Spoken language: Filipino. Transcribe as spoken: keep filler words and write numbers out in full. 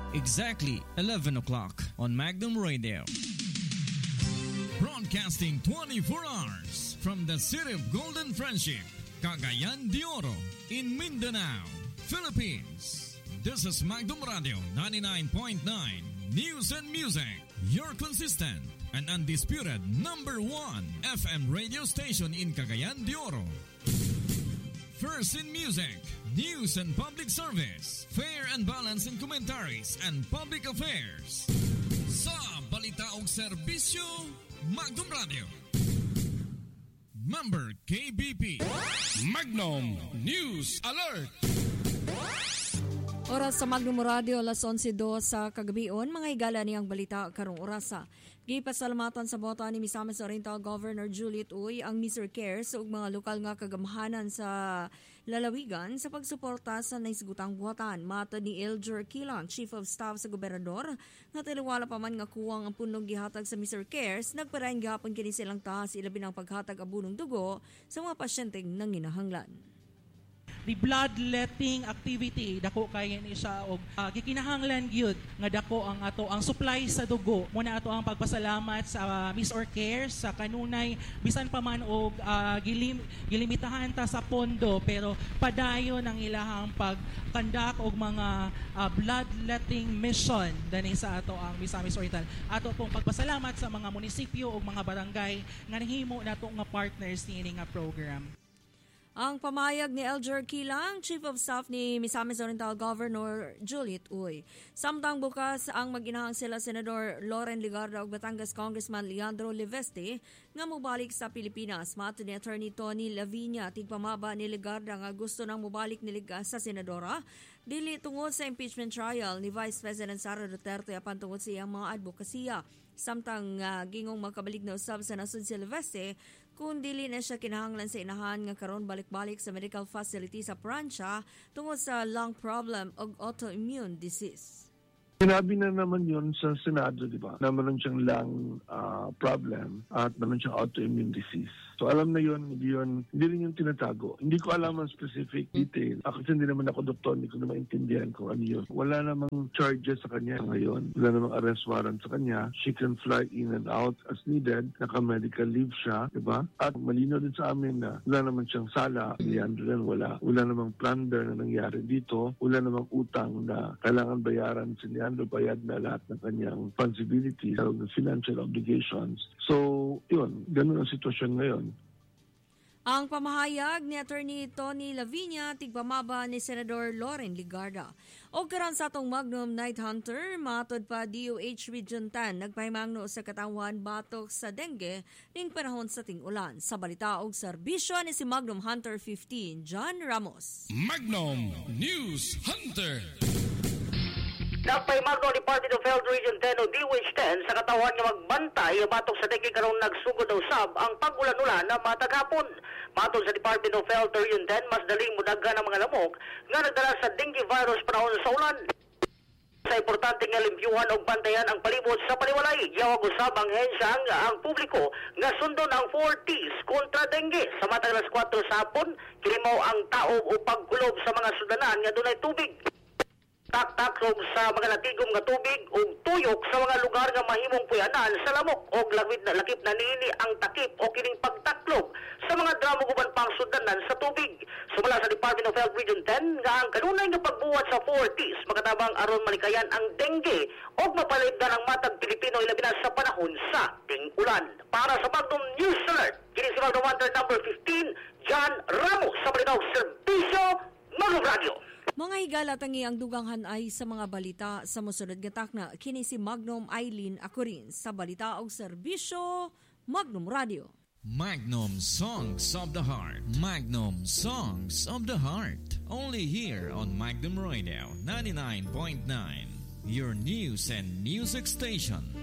Exactly eleven o'clock on Magnum Radio. Broadcasting twenty-four hours from the city of Golden Friendship, Cagayan de Oro, in Mindanao, Philippines. This is Magnum Radio ninety-nine point nine News and Music, your consistent and undisputed number one F M radio station in Cagayan de Oro. First in music, news and public service, fair and balanced in commentaries and public affairs. Sa balita o serbisyo, Magnum Radio. Member K B P. Magnum News Alert. Oras sa Magnum Radio, alas onse dos sa kagabion, mga higala niyang balita karong orasa. Gipasalamatan sa bota ni Misamis Oriental Governor Juliet Uy ang Mister Cares ug mga lokal nga kagamhanan sa lalawigan sa pagsuporta sa naisgutang buhatan. Matod ni Elger Kilang, Chief of Staff sa Gobernador, nga taliwala pa man nga kuwang ang punong gihatag sa Mister Cares, nagparayon gihapon kini silang tahas ilabi ng paghatag abunong dugo sa mga pasyenteng nanginahanglan. The bloodletting activity dako kay ni siya og uh, gikinahanglan gyud nga dako ang ato ang supply sa dugo. Muna ato ang pagpasalamat sa uh, Miss Cares sa kanunay bisan pa man og uh, gilim, gilimitahan ta sa pondo pero padayon ang ilahang pagkandak og mga uh, bloodletting mission dani sa ato ang Misamis Oriental. Ato pong pagpasalamat sa mga munisipyo ug mga barangay nga nahimo nato nga partners niini nga program. Ang pamayag ni Elger Kilang, Chief of Staff ni Misamis Oriental Governor Juliet Uy. Samtang bukas ang mag-inahang sila Senador Loren Ligarda ug Batangas Congressman Leandro Leveste nga mubalik sa Pilipinas. Mato ni Attorney Tony Lavinia, tigpamaba ni Ligarda nga gusto nang mubalik ni Liga sa Senadora dili tungod sa impeachment trial ni Vice President Sara Duterte apan tungod sa iyang mga advokasya. Samtang uh, gingong magkabalik na usab sa nasud si Leveste kung dili na siya kinahanglan sa inahan nga karon balik-balik sa medical facility sa Pransya tungod sa lung problem o autoimmune disease. Sinabi na naman yun sa Senado, di ba? Na meron siyang lung uh, problem at meron siyang autoimmune disease. So alam na yun, hindi yun, hindi rin yung tinatago. Hindi ko alam ang specific detail. Ako hindi naman ako doktor, hindi ko na maintindihan kung ano yun. Wala namang charges sa kanya ngayon. Wala namang arrest warrant sa kanya. She can fly in and out as needed. Naka-medical leave siya, di ba? At malinaw din sa amin na wala naman siyang sala. Leandro rin, wala. Wala namang plunder na nangyari dito. Wala namang utang na kailangan bayaran si Leandro, bayad na lahat ng kanyang responsibilities, ng financial obligations. So, yun, ganun ang sitwasyon ngayon. Ang pamahayag ni Attorney Tony Lavinia, tigpamaba ni Senador Loren Ligarda. O karon sa atong Magnum Night Hunter, matod pa D O H Region ten, nagpahimangno sa katawan batok sa dengue ning panahon sa ting-ulan. Sa balita og serbisyo ni si Magnum Hunter fifteen, John Ramos. Magnum News Hunter. Nagpahimangno ni Department of Health Region ten o D O H ten sa katawan nga magbantay batok sa dengue karong nagsugod daw sab ang pag-ulan-ulan na matagapon. Matod sa Department of Health Region ten, mas daling mudagan ang mga lamok nga nagdala sa dengue virus panahon sa ulan. Sa importante nga limpyuhan og bantayan ang palibot sa paniwalay, giyawag usab ang hensya ang, ang publiko nga sundon ang four T's kontra dengue. Sa matag alas kwatro sa hapon, kilimaw ang taog o pagkulob sa mga sudanan nga dunay tubig. Taktakrog sa mga natigom nga tubig o tuyok sa mga lugar nga mahimong puyanan sa lamok o lawid na lakip na niini ang takip o kining pagtaklog sa mga dramo guban pang sudanan sa tubig. Sumala sa Department of Health Region ten nga ang kanunay nga pagbuhat sa four T's makatabang aron malikayan ang dengue o mapalibdan ang matag Pilipino ilabi na sa panahon sa ting-ulan. Para sa Magnum News Alert, kini si Magnum Hunter number fifteen, John Ramos sa Balitaw Serbisyo, Magnum Radio. Mga higala tangi ang duganghan ay sa mga balita sa mosunod nga takna. Kini si Magnum Eileen Acorin sa balita og serbisyo, Magnum Radio. Magnum Songs of the Heart. Magnum Songs of the Heart. Only here on Magnum Radio ninety-nine point nine. Your news and music station.